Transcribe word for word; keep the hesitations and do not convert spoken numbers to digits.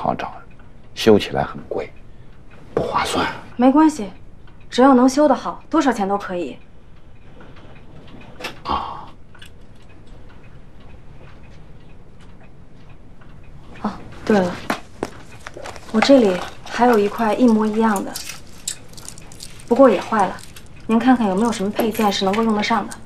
好找，修起来很贵，不划算。 没关系，只要能修得好，多少钱都可以。 啊。 哦，对了，我这里还有一块一模一样的，不过也坏了，您看看有没有什么配件是能够用得上的。